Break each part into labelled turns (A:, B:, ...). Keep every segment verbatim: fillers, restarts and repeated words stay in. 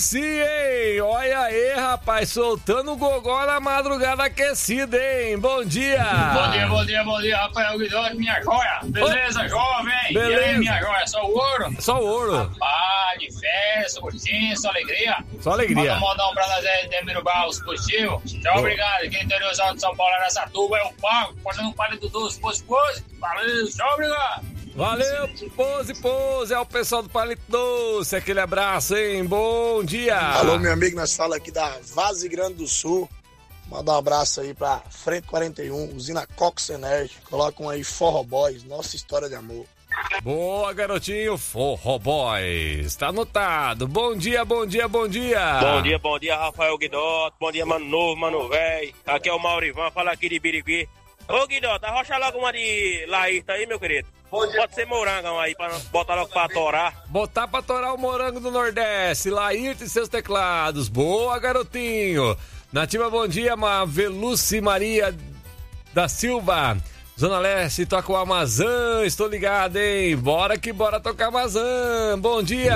A: sim, hein? Olha aí, rapaz, soltando o gogó na madrugada aquecida, hein? Bom dia!
B: Bom dia, bom dia, bom dia, Rafael Guidoni, minha joia! Beleza, oh, jovem?
A: Beleza.
B: E aí, minha joia, só o ouro?
A: Só o ouro.
B: Rapaz, de festa, curtindo, só alegria.
A: Só alegria.
B: Manda um modão pra nós aí, Demiro Barros, positivo. Tchau, oh. Obrigado. Aqui no interior de São Paulo, Araçatuba, é o Pago, fazendo um palito doce, pose, pose. Valeu, tchau, obrigado.
A: Valeu, pose, pose, é o pessoal do Palito Doce, aquele abraço, hein, bom dia.
C: Alô, meu amigo, nós falamos aqui da Vaze Grande do Sul, manda um abraço aí pra Frente quarenta e um, usina Cox Energy, colocam aí Forró Boys, nossa história de amor.
A: Boa, garotinho, Forró Boys, tá anotado, bom dia, bom dia, bom dia.
D: Bom dia, bom dia, Rafael Guidotto, bom dia, mano novo, mano velho, aqui é o Maurivan, fala aqui de Birigui. Ô Guidotto, arrocha logo uma de Laírta aí, meu querido. Pode ser morangão aí, pra botar logo pra torar.
A: Botar pra torar o morango do Nordeste, Laírta e seus teclados. Boa, garotinho. Nativa, bom dia, uma Veluce Maria da Silva. Zona Leste, toca o Amazã, estou ligado, hein? Bora que bora tocar Amazã. Bom dia.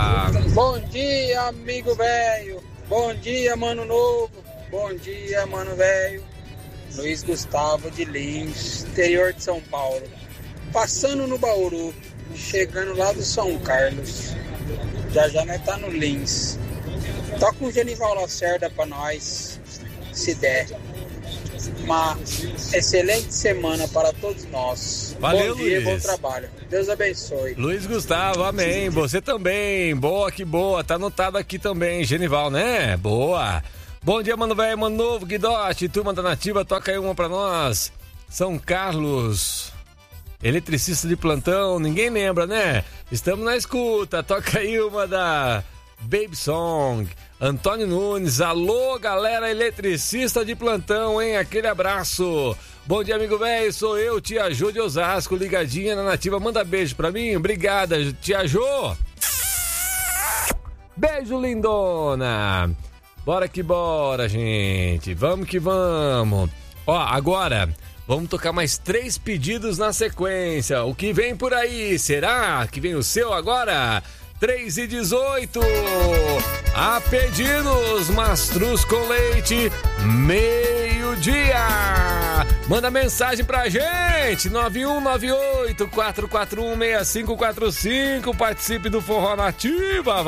E: Bom dia, amigo velho. Bom dia, mano novo. Bom dia, mano velho. Luiz Gustavo de Lins, interior de São Paulo. Passando no Bauru, chegando lá do São Carlos. Já já nós tá no Lins. Toca um Genival Lacerda pra nós, se der. Uma excelente semana para todos nós.
A: Valeu,
E: bom dia,
A: Luiz.
E: Bom trabalho. Deus abençoe.
A: Luiz Gustavo, amém. Você também. Boa, que boa. Tá anotado aqui também, Genival, né? Boa. Bom dia, mano velho, mano novo, Guidote, turma da Nativa, toca aí uma pra nós. São Carlos, eletricista de plantão, ninguém lembra, né? Estamos na escuta, toca aí uma da Baby Song. Antônio Nunes, alô, galera eletricista de plantão, hein? Aquele abraço. Bom dia, amigo velho, sou eu, Tia Jô de Osasco, ligadinha na Nativa, manda beijo pra mim, obrigada, Tia Jô. Beijo, lindona. Bora que bora, gente. Vamos que vamos. Ó, agora vamos tocar mais três pedidos na sequência. O que vem por aí? Será que vem o seu agora? três e dezoito. A pedidos, mastruz com leite, meio-dia. Manda mensagem pra gente. nove um nove oito, quatro quatro um, seis cinco quatro cinco. Participe do Forró Nativa.